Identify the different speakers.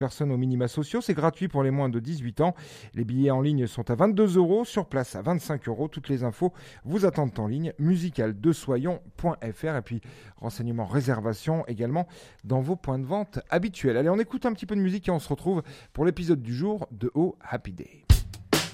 Speaker 1: personnes aux minima sociaux. C'est gratuit pour les moins de 18 ans. Les billets en ligne sont à 22 €, sur place à 25 €. Toutes les infos vous attendent en ligne, musicaldesoyon.fr. Et puis, renseignements, réservations également dans vos points de vente habituels. Allez, on écoute un petit peu de musique et on se retrouve pour l'épisode du jour de Oh Happy Day.